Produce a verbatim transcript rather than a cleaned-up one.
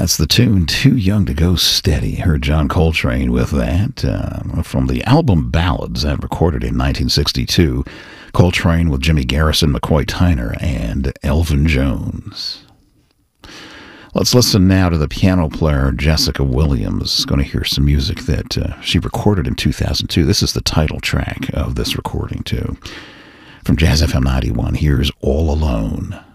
That's the tune, Too Young to Go Steady. Heard John Coltrane with that uh, from the album Ballads, that recorded in nineteen sixty-two. Coltrane with Jimmy Garrison, McCoy Tyner, and Elvin Jones. Let's listen now to the piano player Jessica Williams. Going to hear some music that uh, she recorded in two thousand two. This is the title track of this recording, too. From Jazz F M ninety-one, here's All Alone.